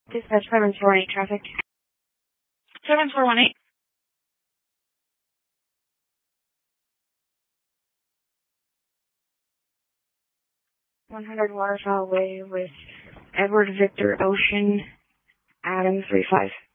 Dispatch 7418 traffic. 7418. 100 Waterfowl Way with Edward Victor Ocean, Adam 35.